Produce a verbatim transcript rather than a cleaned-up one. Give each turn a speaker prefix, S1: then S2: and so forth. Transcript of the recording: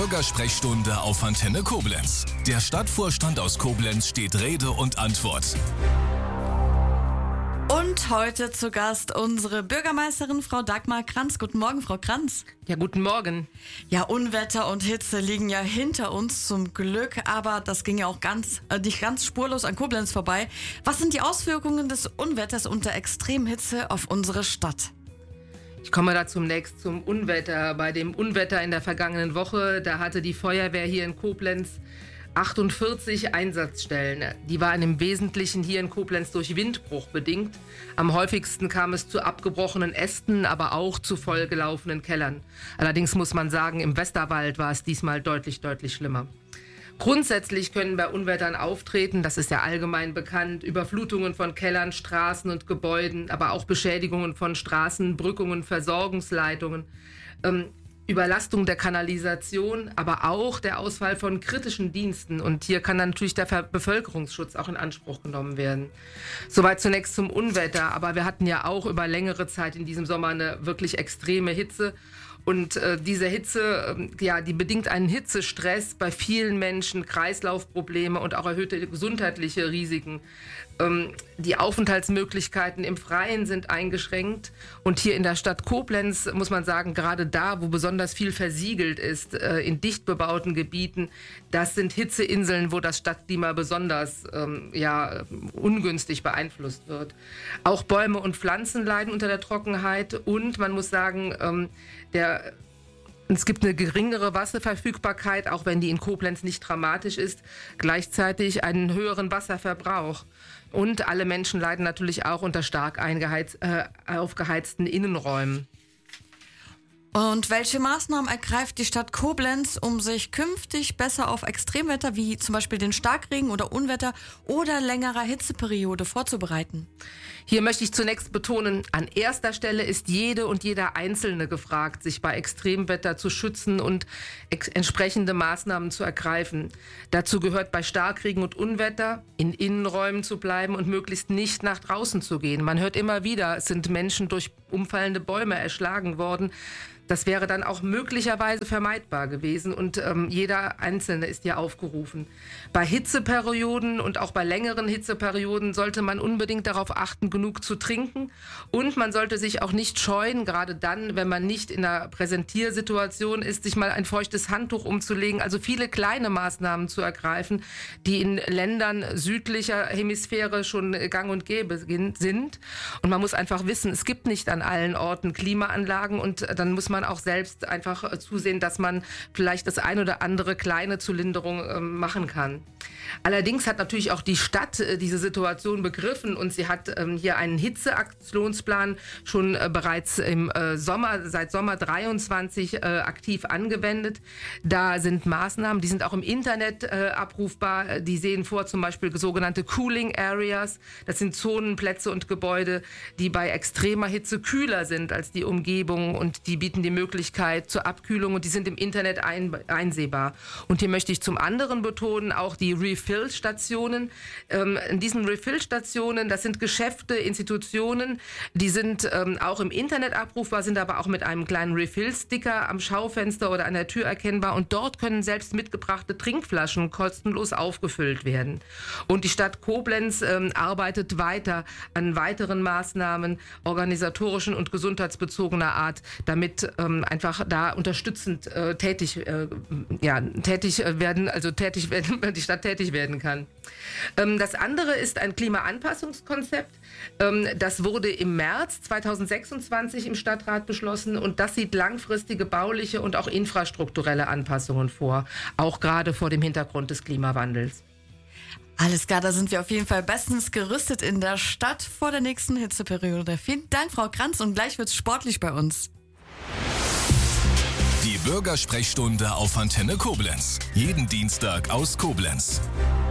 S1: Bürgersprechstunde auf Antenne Koblenz. Der Stadtvorstand aus Koblenz steht Rede und Antwort.
S2: Und heute zu Gast unsere Bürgermeisterin, Frau Dagmar Kranz. Guten Morgen, Frau Kranz.
S3: Ja, guten Morgen.
S2: Ja, Unwetter und Hitze liegen ja hinter uns zum Glück, aber das ging ja auch ganz, äh, nicht ganz spurlos an Koblenz vorbei. Was sind die Auswirkungen des Unwetters und der Extremhitze auf unsere Stadt?
S3: Ich komme da zunächst zum Unwetter. Bei dem Unwetter in der vergangenen Woche, da hatte die Feuerwehr hier in Koblenz achtundvierzig Einsatzstellen. Die waren im Wesentlichen hier in Koblenz durch Windbruch bedingt. Am häufigsten kam es zu abgebrochenen Ästen, aber auch zu vollgelaufenen Kellern. Allerdings muss man sagen, im Westerwald war es diesmal deutlich, deutlich schlimmer. Grundsätzlich können bei Unwettern auftreten, das ist ja allgemein bekannt, Überflutungen von Kellern, Straßen und Gebäuden, aber auch Beschädigungen von Straßen, Brückungen, Versorgungsleitungen, ähm, Überlastung der Kanalisation, aber auch der Ausfall von kritischen Diensten. Und hier kann dann natürlich der Ver- Bevölkerungsschutz auch in Anspruch genommen werden. Soweit zunächst zum Unwetter. Aber wir hatten ja auch über längere Zeit in diesem Sommer eine wirklich extreme Hitze. Und äh, diese Hitze, äh, ja, die bedingt einen Hitzestress bei vielen Menschen, Kreislaufprobleme und auch erhöhte gesundheitliche Risiken. Ähm, die Aufenthaltsmöglichkeiten im Freien sind eingeschränkt. Und hier in der Stadt Koblenz muss man sagen, gerade da, wo besonders viel versiegelt ist, äh, in dicht bebauten Gebieten, das sind Hitzeinseln, wo das Stadtklima besonders ähm, ja, ungünstig beeinflusst wird. Auch Bäume und Pflanzen leiden unter der Trockenheit. Und man muss sagen, ähm, der Es gibt eine geringere Wasserverfügbarkeit, auch wenn die in Koblenz nicht dramatisch ist, gleichzeitig einen höheren Wasserverbrauch. Und alle Menschen leiden natürlich auch unter stark eingeheiz, äh, aufgeheizten Innenräumen.
S2: Und welche Maßnahmen ergreift die Stadt Koblenz, um sich künftig besser auf Extremwetter wie zum Beispiel den Starkregen oder Unwetter oder längere Hitzeperiode vorzubereiten?
S3: Hier möchte ich zunächst betonen, an erster Stelle ist jede und jeder Einzelne gefragt, sich bei Extremwetter zu schützen und ex- entsprechende Maßnahmen zu ergreifen. Dazu gehört bei Starkregen und Unwetter, in Innenräumen zu bleiben und möglichst nicht nach draußen zu gehen. Man hört immer wieder, es sind Menschen durch umfallende Bäume erschlagen worden. Das wäre dann auch möglicherweise vermeidbar gewesen und ähm, jeder Einzelne ist hier aufgerufen. Bei Hitzeperioden und auch bei längeren Hitzeperioden sollte man unbedingt darauf achten, genug zu trinken und man sollte sich auch nicht scheuen, gerade dann, wenn man nicht in einer Präsentiersituation ist, sich mal ein feuchtes Handtuch umzulegen, also viele kleine Maßnahmen zu ergreifen, die in Ländern südlicher Hemisphäre schon gang und gäbe sind. Und man muss einfach wissen, es gibt nicht an allen Orten Klimaanlagen und dann muss man auch selbst einfach zusehen, dass man vielleicht das ein oder andere kleine zur Linderung äh, machen kann. Allerdings hat natürlich auch die Stadt äh, diese Situation begriffen und sie hat ähm, hier einen Hitzeaktionsplan schon äh, bereits im äh, Sommer, seit Sommer dreiundzwanzig äh, aktiv angewendet. Da sind Maßnahmen, die sind auch im Internet äh, abrufbar. Die sehen vor zum Beispiel sogenannte Cooling Areas. Das sind Zonen, Plätze und Gebäude, die bei extremer Hitze kühler sind als die Umgebung und die bieten die Möglichkeit zur Abkühlung und die sind im Internet ein, einsehbar. Und hier möchte ich zum anderen betonen, auch die Refill-Stationen. Ähm, in diesen Refill-Stationen, das sind Geschäfte, Institutionen, die sind ähm, auch im Internet abrufbar, sind aber auch mit einem kleinen Refill-Sticker am Schaufenster oder an der Tür erkennbar und dort können selbst mitgebrachte Trinkflaschen kostenlos aufgefüllt werden. Und die Stadt Koblenz ähm, arbeitet weiter an weiteren Maßnahmen organisatorischen und gesundheitsbezogener Art, damit ähm, einfach da unterstützend äh, tätig, äh, ja, tätig werden, also tätig werden, die Stadt tätig werden kann. Ähm, das andere ist ein Klimaanpassungskonzept. Ähm, das wurde im März zweitausendsechsundzwanzig im Stadtrat beschlossen und das sieht langfristige bauliche und auch infrastrukturelle Anpassungen vor, auch gerade vor dem Hintergrund des Klimawandels.
S2: Alles klar, da sind wir auf jeden Fall bestens gerüstet in der Stadt vor der nächsten Hitzeperiode. Vielen Dank, Frau Kranz, und gleich wird's sportlich bei uns.
S1: Die Bürgersprechstunde auf Antenne Koblenz. Jeden Dienstag aus Koblenz.